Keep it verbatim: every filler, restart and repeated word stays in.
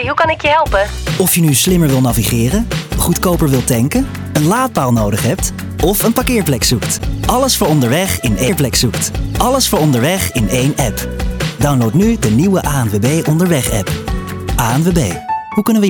hoe kan ik je helpen? Of je nu slimmer wil navigeren, goedkoper wilt tanken, een laadpaal nodig hebt of een parkeerplek zoekt. Alles voor onderweg in één plek zoekt. Alles voor onderweg in één app. Download nu de nieuwe A N W B Onderweg app. A N W B. Hoe kunnen we